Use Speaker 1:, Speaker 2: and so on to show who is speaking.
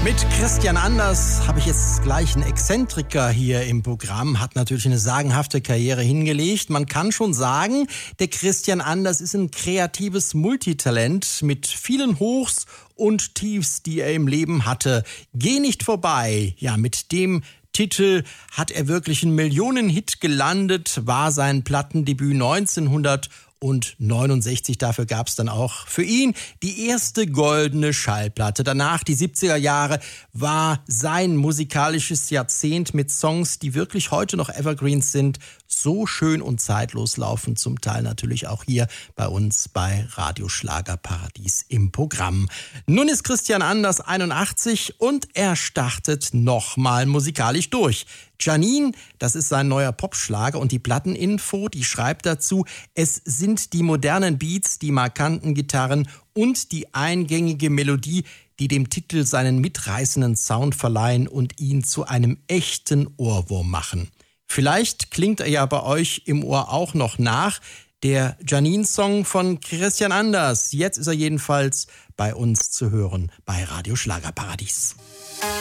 Speaker 1: Mit Christian Anders habe ich jetzt gleich einen Exzentriker hier im Programm, hat natürlich eine sagenhafte Karriere hingelegt. Man kann schon sagen, der Christian Anders ist ein kreatives Multitalent mit vielen Hochs und Tiefs, die er im Leben hatte. Geh nicht vorbei, ja, mit dem Titel hat er wirklich einen Millionenhit gelandet, war sein Plattendebüt 1969. Dafür gab es dann auch für ihn die erste goldene Schallplatte. Danach, die 70er Jahre, war sein musikalisches Jahrzehnt mit Songs, die wirklich heute noch Evergreens sind, so schön und zeitlos laufen, zum Teil natürlich auch hier bei uns bei Radio Schlagerparadies im Programm. Nun ist Christian Anders 81 und er startet nochmal musikalisch durch. Janine, das ist sein neuer Popschlager, und die Platteninfo, die schreibt dazu: Es sind die modernen Beats, die markanten Gitarren und die eingängige Melodie, die dem Titel seinen mitreißenden Sound verleihen und ihn zu einem echten Ohrwurm machen. Vielleicht klingt er ja bei euch im Ohr auch noch nach. Der Janine-Song von Christian Anders. Jetzt ist er jedenfalls bei uns zu hören bei Radio Schlagerparadies.